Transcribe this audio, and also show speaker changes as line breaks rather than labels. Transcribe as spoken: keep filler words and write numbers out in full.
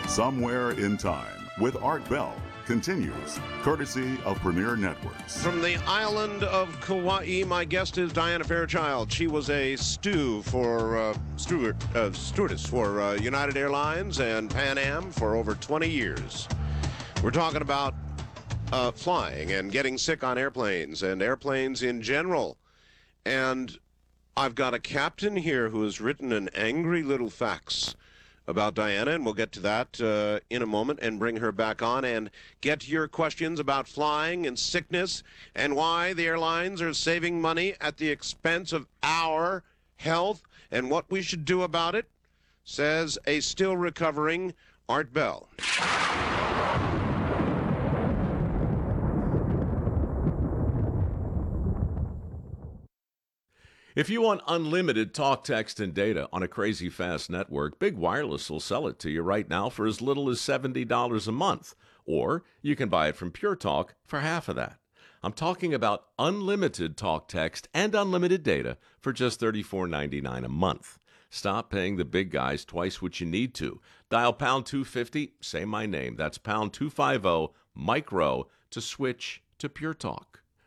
Somewhere in Time with Art Bell continues, courtesy of Premier Networks.
From the island of Kauai, my guest is Diana Fairchild. She was a stew for uh, steward, uh, stewardess for uh, United Airlines and Pan Am for over twenty years. We're talking about uh, flying and getting sick on airplanes and airplanes in general. And I've got a captain here who has written an angry little fax about Diana, and we'll get to that uh, in a moment and bring her back on and get to your questions about flying and sickness and why the airlines are saving money at the expense of our health and what we should do about it, says a still recovering Art Bell.
If you want unlimited talk, text, and data on a crazy fast network, Big Wireless will sell it to you right now for as little as seventy dollars a month. Or you can buy it from Pure Talk for half of that. I'm talking about unlimited talk, text, and unlimited data for just thirty-four ninety-nine a month. Stop paying the big guys twice what you need to. Dial pound two fifty, say my name. That's pound two fifty, micro, to switch to Pure Talk.